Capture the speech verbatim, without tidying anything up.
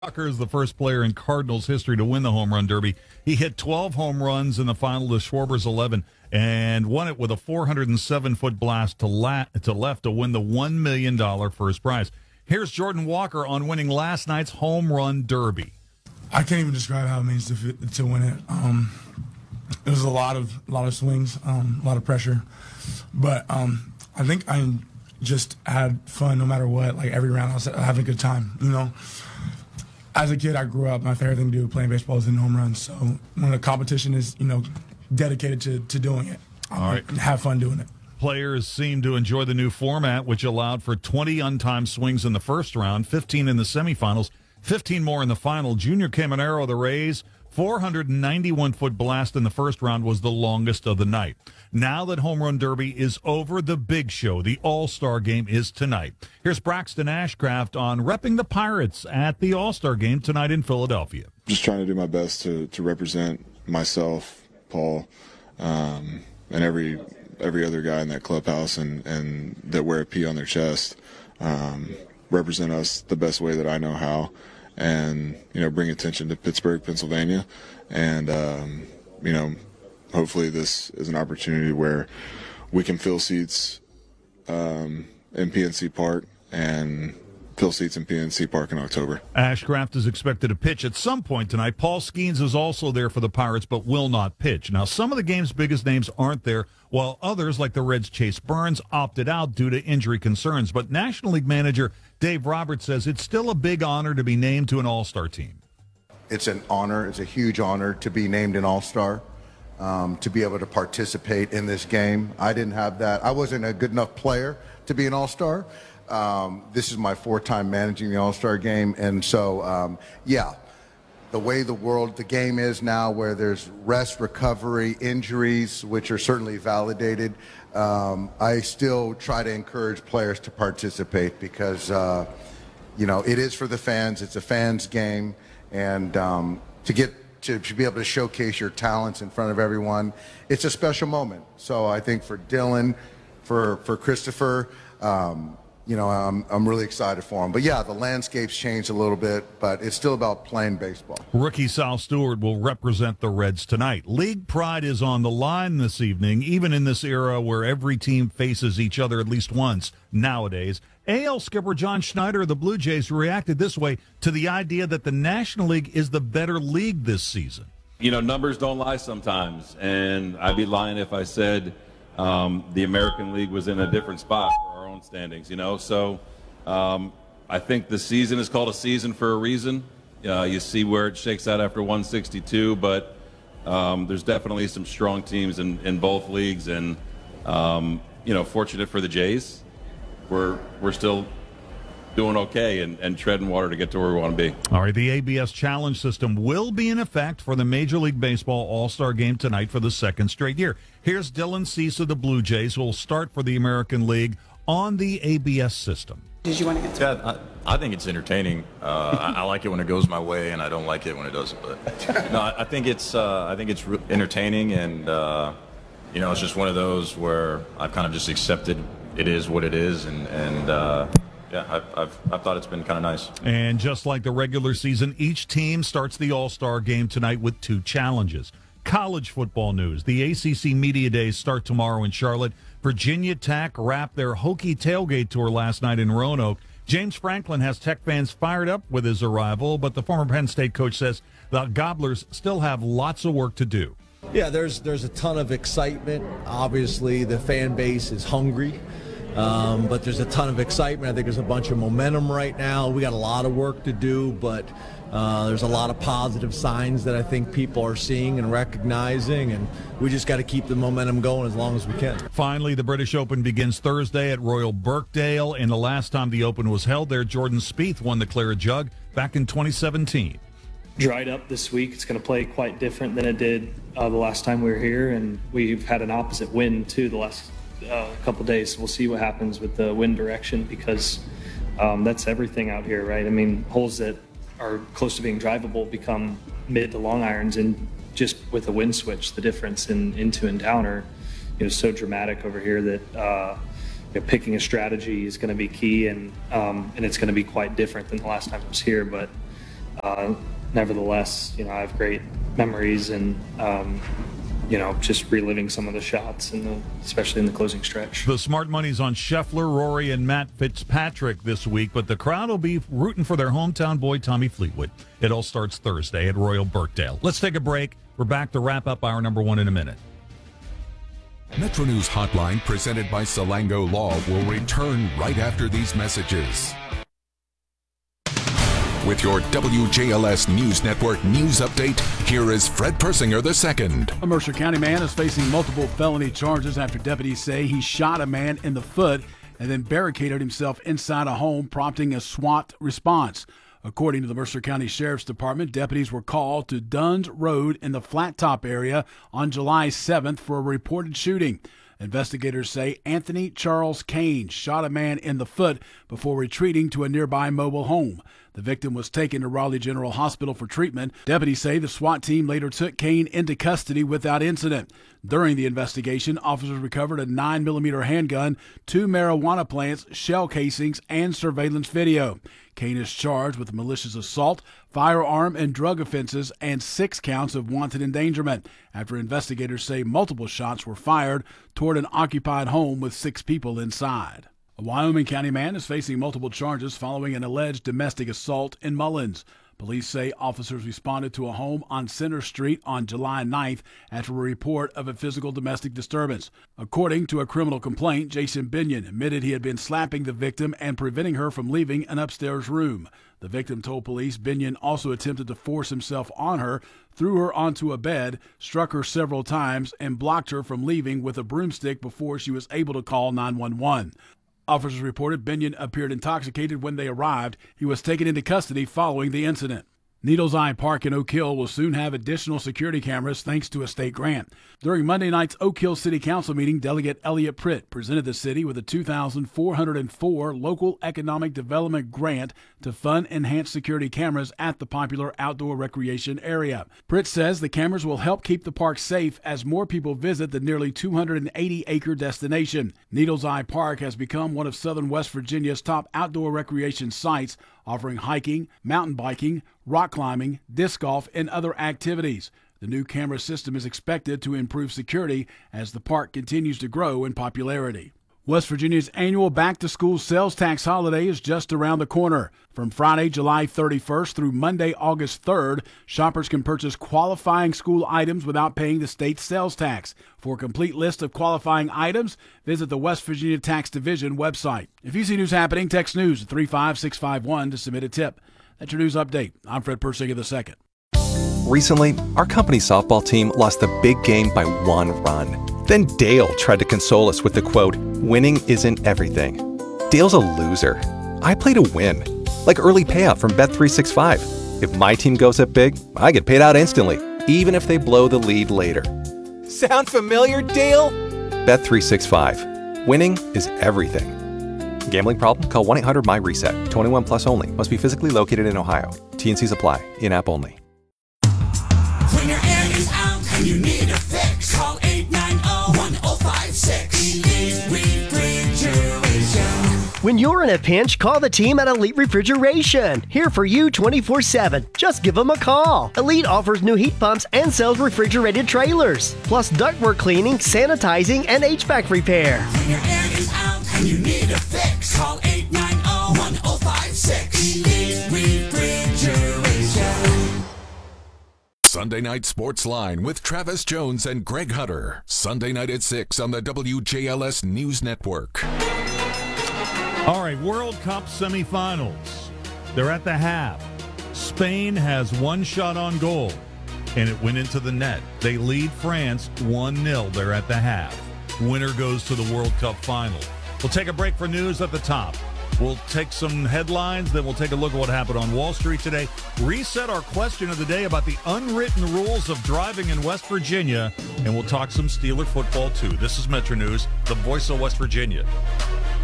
Walker is the first player in Cardinals history to win the home run derby. He hit twelve home runs in the final to Schwarber's eleven and won it with a four hundred seven foot blast to, la- to left to win the one million dollars first prize. Here's Jordan Walker on winning last night's home run derby. I can't even describe how it means to to win it. Um, it was a lot of a lot of swings, um, a lot of pressure, but um, I think I just had fun no matter what. Like every round, I was having a good time, you know. As a kid, I grew up, my favorite thing to do playing baseball is in home runs. So when the competition is, you know, dedicated to, to doing it, I All right. have fun doing it. Players seem to enjoy the new format, which allowed for twenty untimed swings in the first round, fifteen in the semifinals, fifteen more in the final. Junior Caminero of the Rays, four hundred ninety-one foot blast in the first round was the longest of the night. Now that Home Run Derby is over, the big show, the All-Star Game, is tonight. Here's Braxton Ashcraft on repping the Pirates at the All-Star Game tonight in Philadelphia. Just trying to do my best to, to represent myself, Paul, um, and every every other guy in that clubhouse and, and that wear a P on their chest, um, represent us the best way that I know how, and, you know, bring attention to Pittsburgh, Pennsylvania, and, um, you know, hopefully this is an opportunity where we can fill seats um, in P N C Park and fill seats in P N C Park in October. Ashcraft is expected to pitch at some point tonight. Paul Skeens is also there for the Pirates but will not pitch. Now, some of the game's biggest names aren't there, while others, like the Reds' Chase Burns, opted out due to injury concerns. But National League manager Dave Roberts says it's still a big honor to be named to an All-Star team. It's an honor. It's a huge honor to be named an All-Star. Um, to be able to participate in this game. I didn't have that. I wasn't a good enough player to be an all-star. Um, this is my fourth time managing the all-star game. And so, um, yeah, the way the world, the game is now, where there's rest, recovery, injuries, which are certainly validated, um, I still try to encourage players to participate because, uh, you know, it is for the fans. It's a fans' game. And um, to get To, to be able to showcase your talents in front of everyone, it's a special moment. So I think for Dylan, for for Christopher, um, you know, I'm I'm really excited for him. But yeah, the landscape's changed a little bit, but it's still about playing baseball. Rookie Sal Stewart will represent the Reds tonight. League pride is on the line this evening, even in this era where every team faces each other at least once nowadays. A L skipper John Schneider of the Blue Jays reacted this way to the idea that the National League is the better league this season. You know, numbers don't lie sometimes, and I'd be lying if I said um, the American League was in a different spot for our own standings, you know. So um, I think the season is called a season for a reason. Uh, you see where it shakes out after one sixty-two, but um, there's definitely some strong teams in, in both leagues, and, um, you know, fortunate for the Jays. We're we're still doing okay and, and treading water to get to where we want to be. All right, the A B S Challenge system will be in effect for the Major League Baseball All-Star Game tonight for the second straight year. Here's Dylan Cease of the Blue Jays, who will start for the American League on the A B S system. Did you want to answer? Yeah, I, I think it's entertaining. Uh, I, I like it when it goes my way, and I don't like it when it doesn't. But no, I, I think it's uh, I think it's re- entertaining, and uh, you know, it's just one of those where I've kind of just accepted. It is what it is, and, and uh, yeah, I've, I've, I've thought it's been kind of nice. And just like the regular season, each team starts the All-Star Game tonight with two challenges. College football news. The A C C Media Days start tomorrow in Charlotte. Virginia Tech wrapped their Hokie tailgate tour last night in Roanoke. James Franklin has Tech fans fired up with his arrival, but the former Penn State coach says the Gobblers still have lots of work to do. Yeah, there's there's a ton of excitement. Obviously, the fan base is hungry, um, but there's a ton of excitement. I think there's a bunch of momentum right now. We got a lot of work to do, but uh, there's a lot of positive signs that I think people are seeing and recognizing, and we just got to keep the momentum going as long as we can. Finally, the British Open begins Thursday at Royal Birkdale, and the last time the Open was held there, Jordan Spieth won the Claret Jug back in twenty seventeen. Dried up this week. It's going to play quite different than it did uh, the last time we were here, and we've had an opposite wind too the last uh, couple days. We'll see what happens with the wind direction, because um, that's everything out here, right? I mean, holes that are close to being drivable become mid to long irons, and just with a wind switch, the difference in into and down are, you know, so dramatic over here that uh, you know, picking a strategy is going to be key, and um, and it's going to be quite different than the last time I was here, but. uh, nevertheless, you know, I have great memories and, um, you know, just reliving some of the shots, in the, especially in the closing stretch. The smart money's on Scheffler, Rory, and Matt Fitzpatrick this week, but the crowd will be rooting for their hometown boy, Tommy Fleetwood. It all starts Thursday at Royal Birkdale. Let's take a break. We're back to wrap up our number one in a minute. Metro News Hotline, presented by Salango Law, will return right after these messages. With your W J L S News Network news update, here is Fred Persinger the second. A Mercer County man is facing multiple felony charges after deputies say he shot a man in the foot and then barricaded himself inside a home, prompting a SWAT response. According to the Mercer County Sheriff's Department, deputies were called to Dunn's Road in the Flat Top area on July seventh for a reported shooting. Investigators say Anthony Charles Kane shot a man in the foot before retreating to a nearby mobile home. The victim was taken to Raleigh General Hospital for treatment. Deputies say the SWAT team later took Kane into custody without incident. During the investigation, officers recovered a nine millimeter handgun, two marijuana plants, shell casings, and surveillance video. Kane is charged with malicious assault, firearm and drug offenses, and six counts of wanton endangerment, after investigators say multiple shots were fired toward an occupied home with six people inside. A Wyoming County man is facing multiple charges following an alleged domestic assault in Mullins. Police say officers responded to a home on Center Street on July ninth after a report of a physical domestic disturbance. According to a criminal complaint, Jason Binion admitted he had been slapping the victim and preventing her from leaving an upstairs room. The victim told police Binion also attempted to force himself on her, threw her onto a bed, struck her several times, and blocked her from leaving with a broomstick before she was able to call nine one one. Officers reported Binion appeared intoxicated when they arrived. He was taken into custody following the incident. Needles Eye Park in Oak Hill will soon have additional security cameras thanks to a state grant. During Monday night's Oak Hill City Council meeting, Delegate Elliot Pritt presented the city with a two thousand four hundred four Local Economic Development Grant to fund enhanced security cameras at the popular outdoor recreation area. Pritt says the cameras will help keep the park safe as more people visit the nearly two hundred eighty acre destination. Needles Eye Park has become one of southern West Virginia's top outdoor recreation sites, offering hiking, mountain biking, rock climbing, disc golf, and other activities. The new camera system is expected to improve security as the park continues to grow in popularity. West Virginia's annual back-to-school sales tax holiday is just around the corner. From Friday, July thirty-first through Monday, August third, shoppers can purchase qualifying school items without paying the state sales tax. For a complete list of qualifying items, visit the West Virginia Tax Division website. If you see news happening, text news at three five six five one to submit a tip. That's your news update. I'm Fred Persinger the second. Recently, our company's softball team lost the big game by one run. Then Dale tried to console us with the quote, "Winning isn't everything." Dale's a loser. I play to win, like early payout from Bet three sixty-five. If my team goes up big, I get paid out instantly, even if they blow the lead later. Sound familiar, Dale? Bet three sixty-five. Winning is everything. Gambling problem? Call one eight hundred M Y reset. twenty-one plus only. Must be physically located in Ohio. T and Cs apply. In-app only. When your air is out and you need a fix, call eight nine zero, one zero five six. Elite Refrigeration. When you're in a pinch, call the team at Elite Refrigeration. Here for you twenty-four seven. Just give them a call. Elite offers new heat pumps and sells refrigerated trailers, plus ductwork cleaning, sanitizing, and H V A C repair. When your air is out and you need a fix, call eight nine zero, one zero five six. Elite Refrigeration. Sunday Night Sports Line with Travis Jones and Greg Hutter. Sunday night at six on the W J L S News Network. All right, World Cup semifinals. They're at the half. Spain has one shot on goal, and it went into the net. They lead France one nil. They're at the half. Winner goes to the World Cup final. We'll take a break for news at the top. We'll take some headlines, then we'll take a look at what happened on Wall Street today. Reset our question of the day about the unwritten rules of driving in West Virginia, and we'll talk some Steeler football, too. This is Metro News, the voice of West Virginia.